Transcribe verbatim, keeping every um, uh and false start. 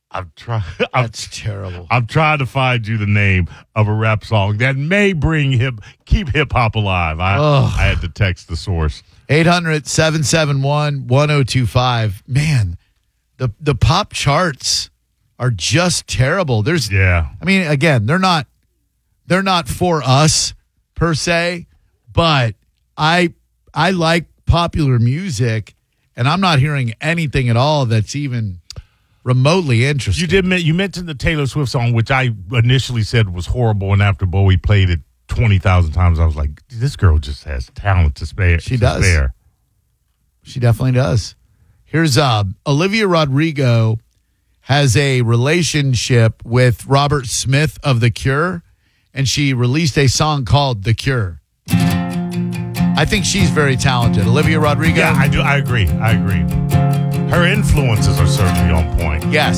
I'm trying. That's terrible. I'm trying to find you the name of a rap song that may bring hip, keep hip hop alive. I, Ugh. I had to text the source. eight hundred, seven seven one, one oh two five. Man, the the pop charts are just terrible. There's, Yeah. I mean, again, they're not, they're not for us per se, but I, I like popular music, and I'm not hearing anything at all that's even remotely interesting. You did. men- You mentioned the Taylor Swift song, which I initially said was horrible, and after Bowie played it twenty thousand times, I was like, "This girl just has talent to spare." She to does. Spare. She definitely does. Here's uh, Olivia Rodrigo has a relationship with Robert Smith of The Cure, and she released a song called The Cure. I think she's very talented. Olivia Rodrigo? Yeah, I do. I agree. I agree. Her influences are certainly on point. Yes.